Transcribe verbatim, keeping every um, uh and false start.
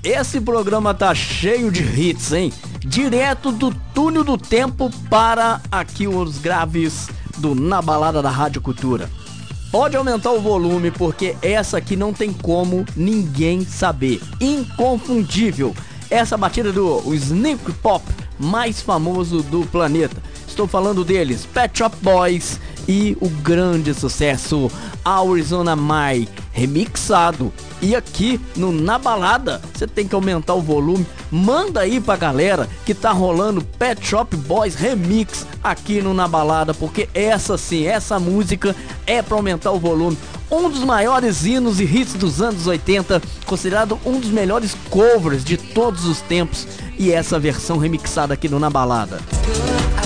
esse programa tá cheio de hits, hein? Direto do túnel do tempo para aqui os graves do Na Balada da Rádio Cultura. Pode aumentar o volume porque essa aqui não tem como ninguém saber. Inconfundível. Essa batida do o Sneak Pop mais famoso do planeta. Estou falando deles, Pet Shop Boys e o grande sucesso Arizona My, remixado. E aqui no Na Balada, você tem que aumentar o volume. Manda aí pra galera que tá rolando Pet Shop Boys Remix aqui no Na Balada, porque essa sim, essa música é pra aumentar o volume. Um dos maiores hinos e hits dos anos oitenta, considerado um dos melhores covers de todos os tempos. E essa versão remixada aqui no Na Balada.